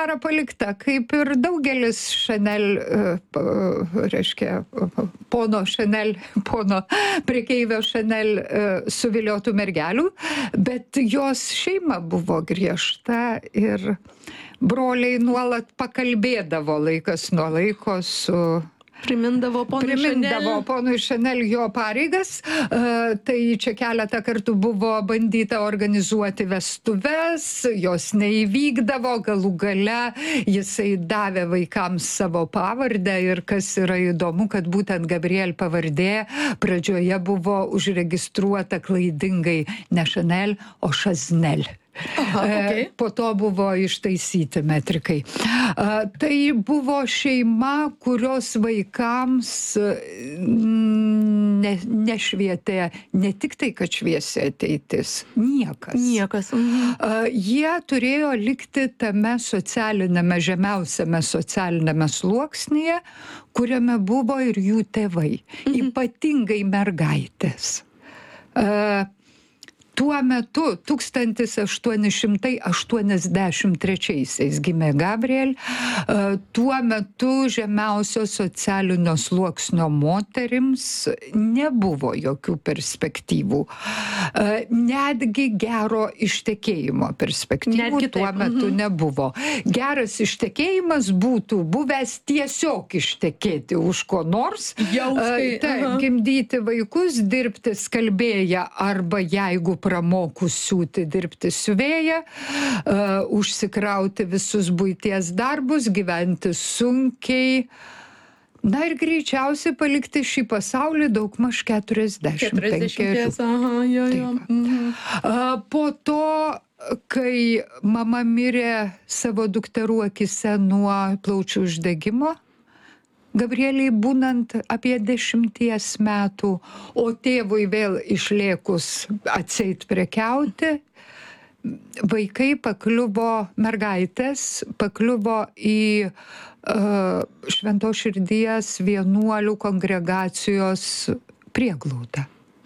gera palikta, kaip ir daugelis Chanel, reiškia, pono prekeivio Chanel suviliotų mergelių, bet jos šeima buvo griežta ir broliai nuolat pakalbėdavo laikas nuo laiko su... Primindavo ponui Chanel jo pareigas, tai čia keletą kartų buvo bandyta organizuoti vestuves, jos neįvykdavo, galų gale jisai davė vaikams savo pavardę ir kas yra įdomu, kad būtent Gabriel pavardė pradžioje buvo užregistruota klaidingai ne Chanel, o Chaznel. Okay. Po to buvo ištaisyti metrikai. Tai buvo šeima, kurios vaikams nešvietė ne tik tai, kad šviesi ateitis, niekas. Jie turėjo likti tame socialinėme, žemiausiame socialinėme sluoksnyje, kuriame buvo ir jų tėvai, ypatingai mergaitės. Tuo metu 1883 gimė Gabriel, tuo metu žemiausio socialinio sluoksnio moterims nebuvo jokių perspektyvų. Netgi gero ištekėjimo perspektyvų tuo metu nebuvo. Geras ištekėjimas būtų buvęs tiesiog ištekėti už ko nors, gimdyti vaikus, dirbti skalbėją arba jeigu pramokus siūti, dirbti siuvėją, užsikrauti visus buities darbus, gyventi sunkiai. Na ir greičiausiai palikti šį pasaulį daugmaž 45. Po to, kai mama mirė savo dukterų akise nuo plaučių uždegimo, Gabrieliai būnant apie 10 metų, o tėvui vėl išlėkus atseit prekiauti, vaikai mergaitės pakliuvo į Šventos Širdies vienuolių kongregacijos prieglaudą.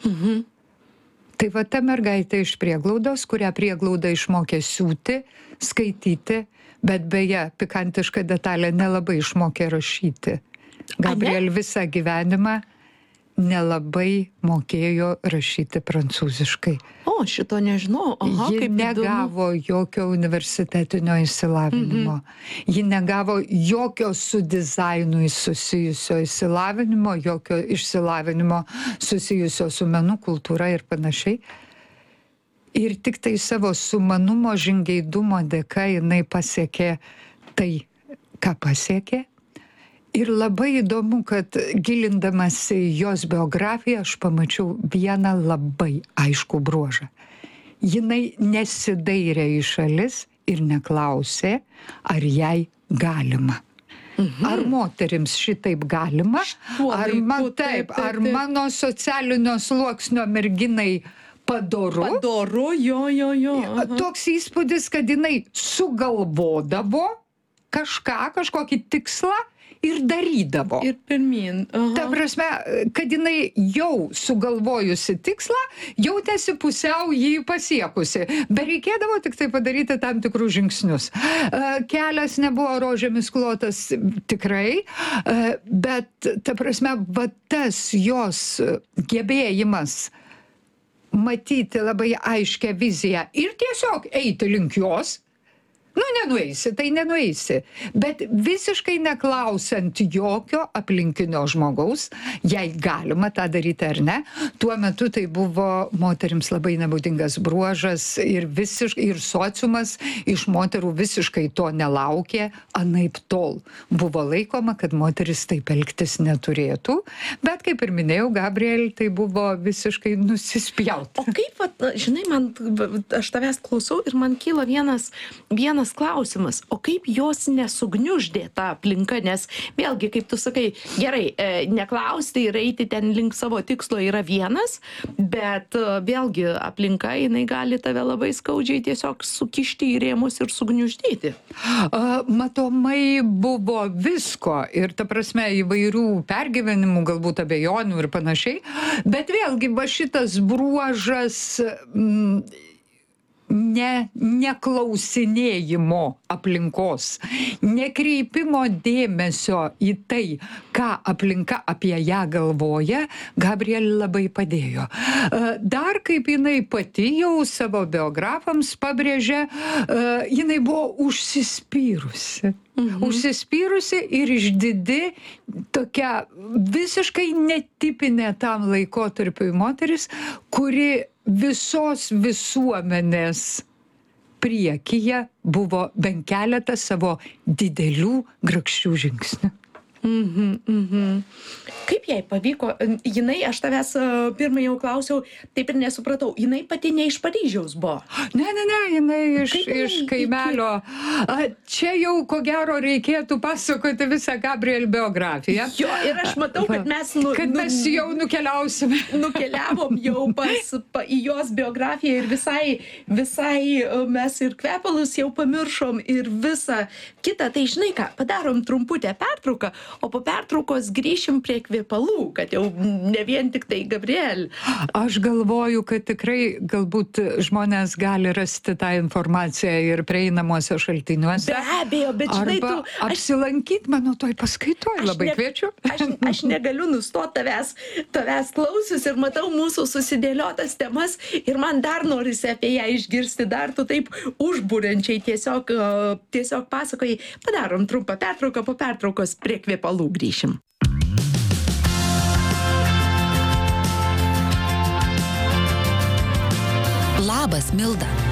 Tai va ta mergaitė iš prieglaudos, kurią prieglauda išmokė siūti, skaityti, bet beje, pikantiška detalė, nelabai išmokė rašyti. Gabriel visą gyvenimą nelabai mokėjo rašyti prancūziškai. O, šito nežinau. Ji negavo jokio universitetinio išsilavinimo. Ji negavo jokio su dizainui susijusio išsilavinimo, jokio išsilavinimo susijusio su menų kultūra ir panašiai. Ir tik tai savo sumanumo, žingeidumo dėka jinai pasiekė tai, ką pasiekė. Ir labai įdomu, kad gilindamasi jos biografiją, aš pamačiau vieną labai aiškų bruožą. Jinai nesidairė į šalis ir neklausė, ar jai galima. Ar moterims šitaip galima? Ar mano socialinio sluoksnio merginai padoru? Padoru, jo. Toks įspūdis, kad jinai sugalvodavo kažkokį tikslą, ir darydavo. Ir pirmin. Ta prasme, kad jinai jau sugalvojusi tikslą, jautėsi pusiau jį pasiekusi. Bereikėdavo tik tai padaryti tam tikrus žingsnius. Kelias nebuvo rožėmis klotas tikrai, bet ta prasme, va tas jos gebėjimas matyti labai aiškią viziją ir tiesiog eiti link jos. Nenueisi, tai nenueisi. Bet visiškai neklausiant jokio aplinkinio žmogaus, jei galima tą daryti ar ne, tuo metu tai buvo moterims labai nebūdingas bruožas ir sociumas iš moterų visiškai to nelaukė, anaip tol. Buvo laikoma, kad moteris taip elgtis neturėtų, bet kaip ir minėjau, Gabriel tai buvo visiškai nusispjauti. O kaip, žinai, aš tavęs klausau ir man kyla vienas klausimas, o kaip jos nesugniuždė ta aplinka, nes vėlgi, kaip tu sakai, gerai, neklausti ir eiti ten link savo tikslo yra vienas, bet vėlgi aplinka, jinai gali tave labai skaudžiai tiesiog sukišti į rėmus ir sugniuždyti. Matomai buvo visko ir ta prasme įvairių pergyvenimų, galbūt abejonių ir panašiai, bet vėlgi va šitas bruožas neklausinėjimo aplinkos, nekreipimo dėmesio į tai, ką aplinka apie ją galvoja, Gabrielė labai padėjo. Dar kaip jinai pati jau savo biografams pabrėžė, jinai buvo užsispyrusi. Užsispyrusi ir išdidi, tokia visiškai netipinė tam laikotarpiui moteris, kuri visos visuomenės priekyje buvo bent keletą savo didelių grakščių žingsnių. Kaip jai pavyko, jinai, aš tavęs pirmai jau klausiau, taip ir nesupratau, jinai pati ne iš Paryžiaus buvo? Ne, jinai iš kaimelio. Čia jau ko gero reikėtų pasakoti visą Gabrielę biografiją. Jo, ir aš matau, kad mes, mes jau nukeliausime. Nukeliavom jau į jos biografiją ir visai mes ir kvepalus jau pamiršom ir visą kitą. Tai žinai ką, padarom trumputę pertrauką, o po pertraukos grįšim prie kvepalų, kad jau ne vien tik tai Gabrielė. Aš galvoju, kad tikrai galbūt žmonės gali rasti tą informaciją ir prieinamuose šaltiniuose. Be abejo, bet žinai, tu... apsilankyt mano toj paskaitoj, labai kviečiu. Aš negaliu nustoti tavęs klausius ir matau mūsų susidėliotas temas ir man dar norisi apie ją išgirsti, dar tu taip užburiančiai tiesiog pasakoji. Padarom trumpą pertrauką, po pertraukos prie kvepalų grįšim. Labas, Milda.